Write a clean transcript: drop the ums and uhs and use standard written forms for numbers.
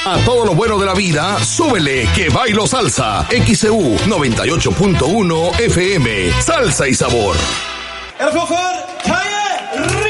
A todo lo bueno de la vida, súbele que bailo salsa. XCU 98.1 FM. Salsa y sabor. El chofer, calle.